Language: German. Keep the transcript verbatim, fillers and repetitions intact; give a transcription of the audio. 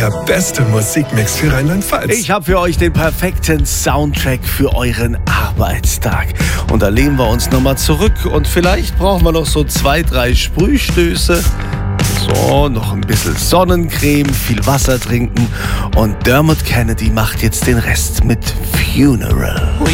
der beste Musikmix für Rheinland-Pfalz. Ich habe für euch den perfekten Soundtrack für euren Arbeitstag. Und da lehnen wir uns nochmal zurück und vielleicht brauchen wir noch so zwei, drei Sprühstöße. So, noch ein bisschen Sonnencreme, viel Wasser trinken und Dermot Kennedy macht jetzt den Rest mit Funeral.